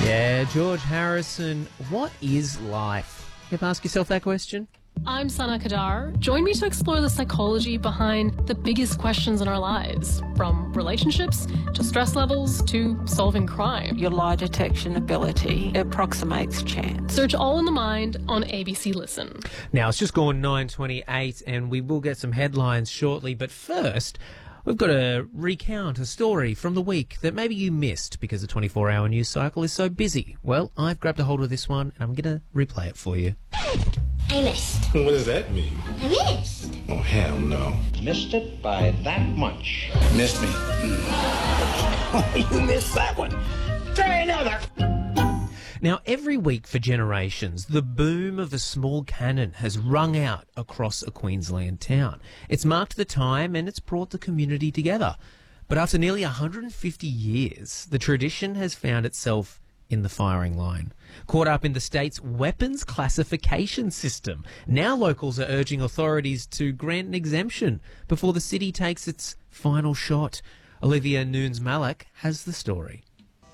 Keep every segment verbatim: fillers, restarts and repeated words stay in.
Yeah, George Harrison, what is life? You ever ask yourself that question? I'm Sana Kadar. Join me to explore the psychology behind the biggest questions in our lives, from relationships to stress levels to solving crime. Your lie detection ability approximates chance. Search All in the Mind on A B C Listen. Now, it's just gone nine twenty-eight and we will get some headlines shortly, but first, we've got to recount a story from the week that maybe you missed because the twenty-four hour news cycle is so busy. Well, I've grabbed a hold of this one and I'm going to replay it for you. I missed. What does that mean? I missed. Oh, hell no. Missed it by that much. Missed me. You missed that one. Try another. Now, every week for generations, the boom of the small cannon has rung out across a Queensland town. It's marked the time and it's brought the community together. But after nearly one hundred fifty years, the tradition has found itself in the firing line, caught up in the state's weapons classification system. Now locals are urging authorities to grant an exemption before the city takes its final shot. Olivia Nunes-Malek has the story.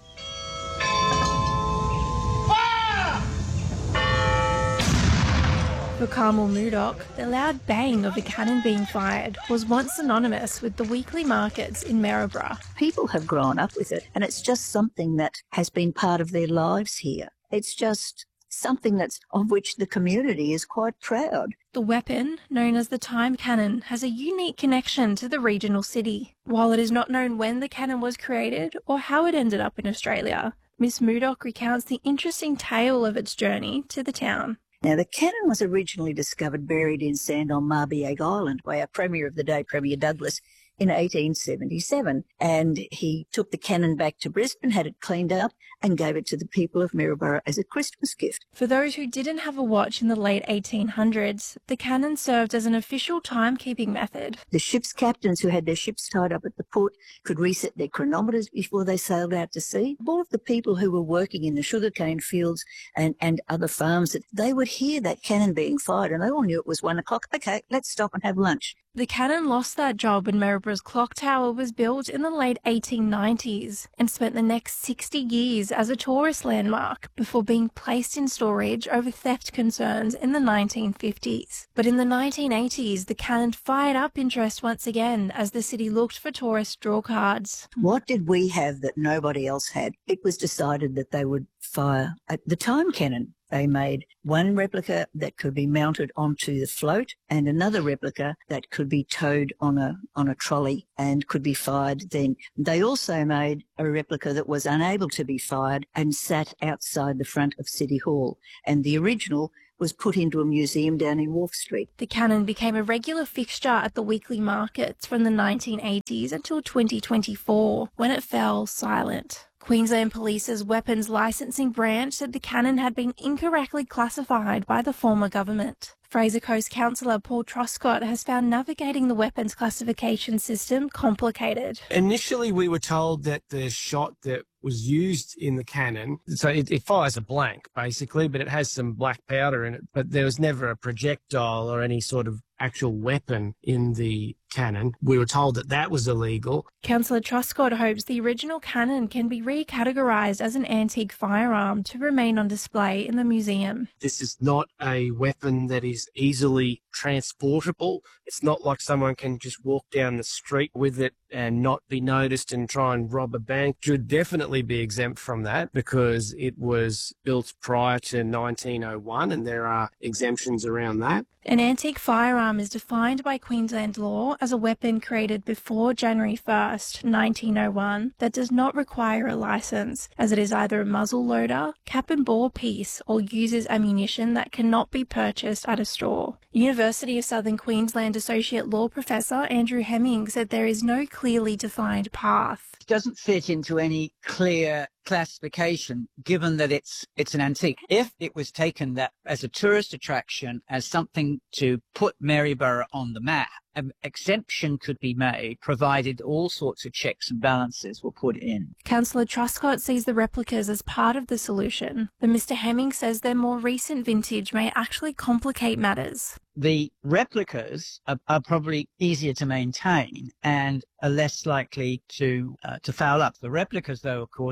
For Carmel Murdoch, the loud bang of a cannon being fired was once synonymous with the weekly markets in Maryborough. People have grown up with it, and it's just something that has been part of their lives here. It's just something that's of which the community is quite proud. The weapon, known as the time cannon, has a unique connection to the regional city. While it is not known when the cannon was created or how it ended up in Australia, Miss Murdoch recounts the interesting tale of its journey to the town. Now, the cannon was originally discovered buried in sand on Marbiag Island by our Premier of the day, Premier Douglas, in eighteen seventy-seven. And he took the cannon back to Brisbane, had it cleaned up, and gave it to the people of Maryborough as a Christmas gift. For those who didn't have a watch in the late eighteen hundreds, the cannon served as an official timekeeping method. The ship's captains who had their ships tied up at the port could reset their chronometers before they sailed out to sea. All of the people who were working in the sugarcane fields and, and other farms, they would hear that cannon being fired and they all knew it was one o'clock. Okay, let's stop and have lunch. The cannon lost that job when Maryborough's clock tower was built in the late eighteen nineties and spent the next sixty years as a tourist landmark before being placed in storage over theft concerns in the nineteen fifties. But in the nineteen eighties, the cannon fired up interest once again as the city looked for tourist draw cards. What did we have that nobody else had? It was decided that they would fire at the time cannon. They made one replica that could be mounted onto the float and another replica that could be towed on a on a trolley and could be fired then. They also made a replica that was unable to be fired and sat outside the front of City Hall. And the original was put into a museum down in Wharf Street. The cannon became a regular fixture at the weekly markets from the nineteen eighties until twenty twenty-four, when it fell silent. Queensland Police's weapons licensing branch said the cannon had been incorrectly classified by the former government. Fraser Coast councillor Paul Truscott has found navigating the weapons classification system complicated. Initially, we were told that the shot that was used in the cannon, so it, it fires a blank, basically, but it has some black powder in it, but there was never a projectile or any sort of actual weapon in the cannon. We were told that that was illegal. Councillor Truscott hopes the original cannon can be recategorised as an antique firearm to remain on display in the museum. This is not a weapon that is easily transportable. It's not like someone can just walk down the street with it and not be noticed and try and rob a bank. It should definitely be exempt from that because it was built prior to nineteen oh one and there are exemptions around that. An antique firearm is defined by Queensland law as a weapon created before January first, nineteen oh one that does not require a licence, as it is either a muzzle loader, cap and bore piece, or uses ammunition that cannot be purchased at a store. University of Southern Queensland Associate Law Professor Andrew Hemming said there is no clearly defined path. It doesn't fit into any clear classification, given that it's it's an antique. If it was taken that as a tourist attraction, as something to put Maryborough on the map, an exemption could be made, provided all sorts of checks and balances were put in. Councillor Truscott sees the replicas as part of the solution, but Mister Hemming says their more recent vintage may actually complicate matters. The replicas are, are probably easier to maintain and are less likely to uh, to foul up. The replicas, though, of course, fall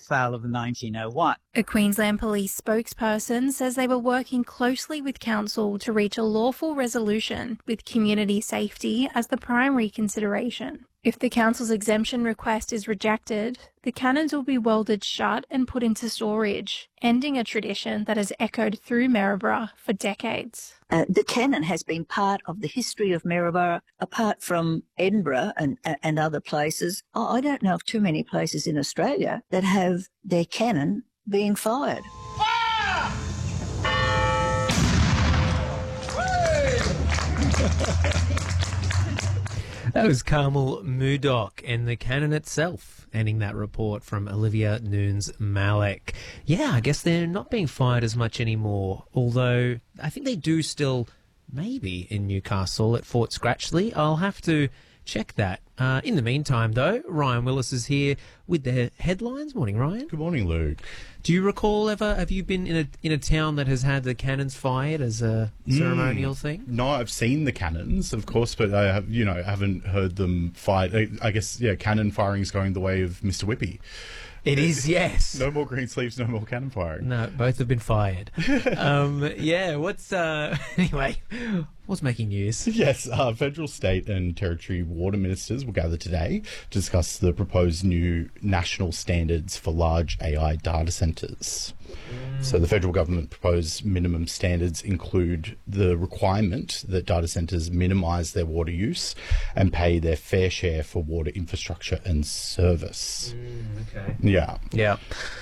foul of nineteen oh one. A Queensland Police spokesperson says they were working closely with Council to reach a lawful resolution with community safety as the primary consideration. If the Council's exemption request is rejected, the cannons will be welded shut and put into storage, ending a tradition that has echoed through Maryborough for decades. Uh, the cannon has been part of the history of Maryborough, apart from Edinburgh and, and other places. I don't know of too many places in Australia that have their cannon being fired. That was Carmel Murdoch and the cannon itself, ending that report from Olivia Nunes-Malek. Yeah, I guess they're not being fired as much anymore, although I think they do still, maybe in Newcastle at Fort Scratchley. I'll have to check that. Uh, in the meantime, though, Ryan Willis is here with the headlines. Morning, Ryan. Good morning, Luke. Do you recall ever, have you been in a in a town that has had the cannons fired as a ceremonial mm, thing? No, I've seen the cannons, of course, but I have, you know, haven't heard them fired. I, I guess, yeah, cannon firing is going the way of Mister Whippy. It is, yes. No more green sleeves, no more cannon firing. No, both have been fired. um, yeah, what's, uh, anyway, what's making news? Yes, uh, federal, state and territory water ministers will gather today to discuss the proposed new national standards for large A I data centres. Mm. So the federal government proposed minimum standards include the requirement that data centres minimise their water use and pay their fair share for water infrastructure and service. Mm, okay. Yeah. Yeah.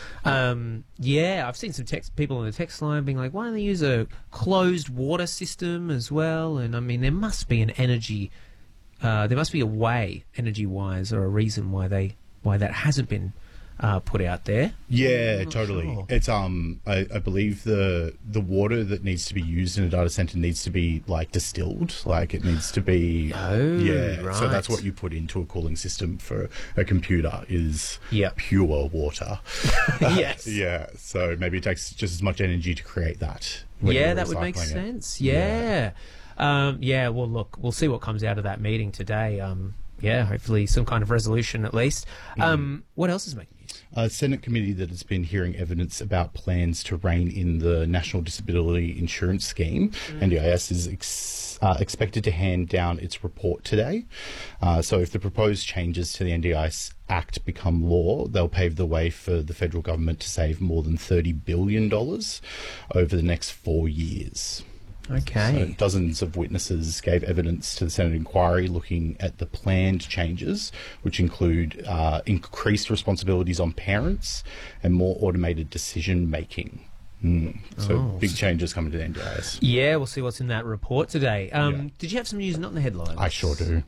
Um, yeah, I've seen some text people on the text line being like, why don't they use a closed water system as well? And I mean, there must be an energy, uh, there must be a way, energy-wise, or a reason why they why that hasn't been uh, put out there. Yeah, totally. Sure. It's um, I, I believe the the water that needs to be used in a data center needs to be like distilled, like it needs to be. Oh, yeah. right. So that's what you put into a cooling system for a computer is yep. pure water. Yes. Yeah. So maybe it takes just as much energy to create that. Yeah, that would make sense. Yeah. yeah. Um, yeah. Well, look, we'll see what comes out of that meeting today. Um, yeah, hopefully some kind of resolution at least. Um, mm. What else is making news? A Senate committee that has been hearing evidence about plans to rein in the National Disability Insurance Scheme, mm. N D I S, is ex- uh, expected to hand down its report today. Uh, so if the proposed changes to the N D I S Act become law, they'll pave the way for the federal government to save more than thirty billion dollars over the next four years. Okay. So dozens of witnesses gave evidence to the Senate inquiry looking at the planned changes, which include uh, increased responsibilities on parents and more automated decision making. Mm. So oh. big changes coming to the N D I S. Yeah, we'll see what's in that report today. Um, yeah. Did you have some news not in the headlines? I sure do.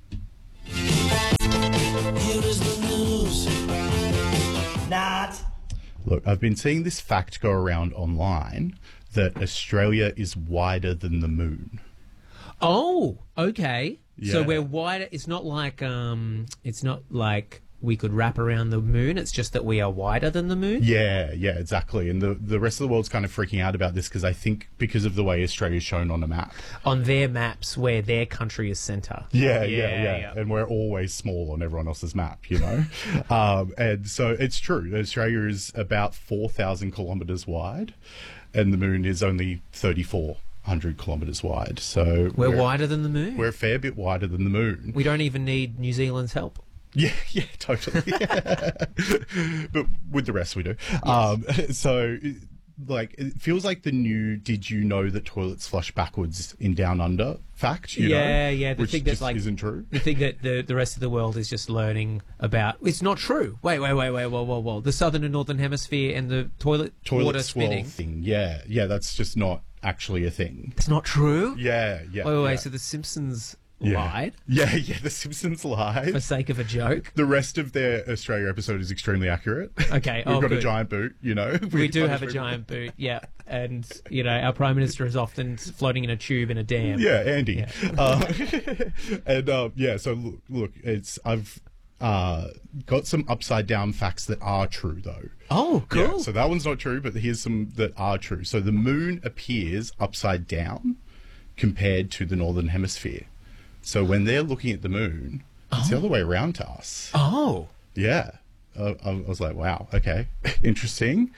Here is the news. Not. Look, I've been seeing this fact go around online that Australia is wider than the moon. Oh, okay. Yeah. So we're wider. It's not like um, it's not like we could wrap around the moon. It's just that we are wider than the moon. Yeah, yeah, exactly. And the the rest of the world's kind of freaking out about this because I think because of the way Australia's shown on a map. On their maps, where their country is centre. Yeah, yeah, yeah, yeah, yeah. And we're always small on everyone else's map, you know. um, and so it's true. Australia is about four thousand kilometres wide, and the moon is only thirty-four hundred kilometres wide. So we're, we're wider than the moon. We're a fair bit wider than the moon. We don't even need New Zealand's help. Yeah, yeah, totally. But with the rest we do. Yes. Um, so, like, it feels like the new "Did you know that toilets flush backwards in Down Under" fact? You yeah, know, yeah. The which thing that just like isn't true. The thing that the the rest of the world is just learning about. It's not true. Wait, wait, wait, wait, whoa, whoa, whoa. The southern and northern hemisphere and the toilet toilet water swirl spinning thing. Yeah, yeah. That's just not actually a thing. It's not true. Yeah, yeah. Wait, wait, wait. yeah. So the Simpsons. Yeah. Lied? Yeah, yeah, The Simpsons lied. For sake of a joke? The rest of their Australia episode is extremely accurate. Okay, We've oh, got good. a giant boot, you know. We, we do have a giant boot, yeah. And, you know, our Prime Minister is often floating in a tube in a dam. Yeah, Andy. Yeah. Uh, and, um, yeah, so look, look, it's, I've uh, got some upside down facts that are true, though. Oh, cool. Yeah, so that one's not true, but here's some that are true. So the moon appears upside down compared to the northern hemisphere. So when they're looking at the moon, it's oh. the other way around to us. Oh. Yeah. uh, I was like, wow, okay, interesting.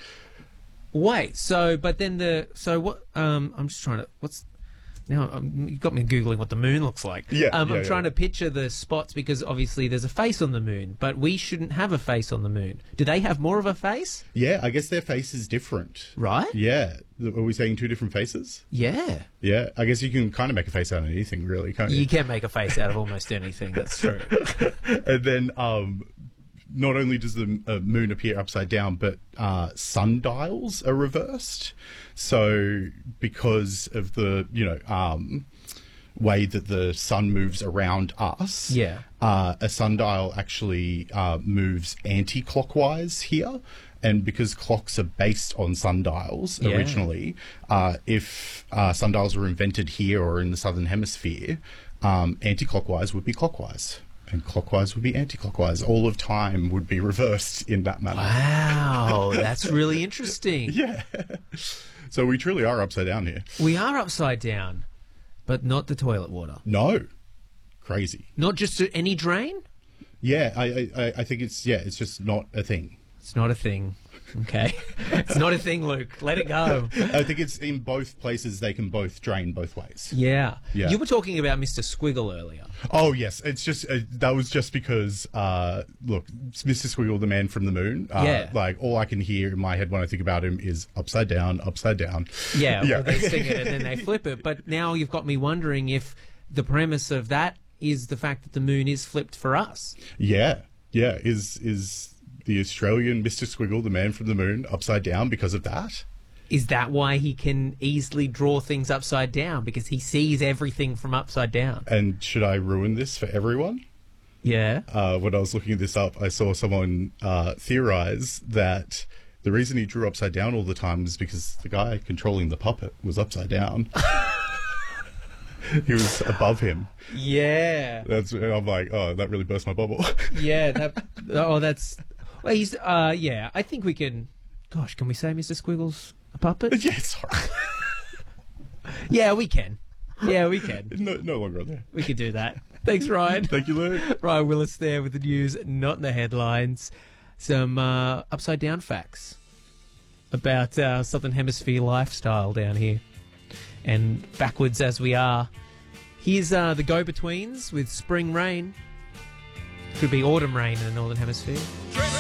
Wait, so but then the so what? Um, I'm just trying to what's now. Um, you got me googling what the moon looks like. Yeah, um, yeah, I'm trying yeah. to picture the spots because obviously there's a face on the moon, but we shouldn't have a face on the moon. Do they have more of a face? Yeah, I guess their face is different. Right? Yeah. Are we saying two different faces? Yeah. Yeah. I guess you can kind of make a face out of anything, really, can't you? You can make a face out of almost anything. That's true. And then, um, not only does the uh, moon appear upside down, but uh, sundials are reversed. So because of the, you know, um, way that the sun moves around us, Yeah. uh, a sundial actually uh, moves anti-clockwise here. And because clocks are based on sundials Yeah. originally, uh, if uh, sundials were invented here or in the southern hemisphere, um, anti-clockwise would be clockwise. And clockwise would be anti-clockwise. All of time would be reversed in that manner. Wow, that's really interesting. Yeah. So we truly are upside down here. We are upside down, but not the toilet water. No. Crazy. Not just any drain? Yeah, I, I, I think it's, yeah, it's just not a thing. It's not a thing. Okay. It's not a thing, Luke. Let it go. I think it's in both places, they can both drain both ways. Yeah. Yeah. You were talking about Mister Squiggle earlier. Oh, yes. It's just, uh, that was just because, uh, look, Mister Squiggle, the man from the moon, uh, Yeah. like, all I can hear in my head when I think about him is upside down, upside down. Yeah, Yeah. well, they sing it and then they flip it. But now you've got me wondering if the premise of that is the fact that the moon is flipped for us. Yeah. Yeah. Is, is the Australian Mister Squiggle, the man from the moon, upside down because of that? Is that why he can easily draw things upside down? Because he sees everything from upside down. And should I ruin this for everyone? Yeah. Uh, when I was looking this up, I saw someone uh, theorize that the reason he drew upside down all the time was because the guy controlling the puppet was upside down. He was above him. Yeah. That's. And I'm like, oh, that really burst my bubble. Yeah. That. Oh, that's. Well, he's. Uh, yeah. I think we can. Gosh, can we say Mister Squiggle's a puppet? Yeah, sorry. Yeah, we can. Yeah, we can. No, no longer on there. We could do that. Thanks, Ryan. Thank you, Luke. Ryan Willis there with the news, not in the headlines. Some uh, upside down facts about uh, Southern Hemisphere lifestyle down here. And backwards as we are. Here's uh, the Go-Betweens with Spring Rain. Could be autumn rain in the Northern Hemisphere.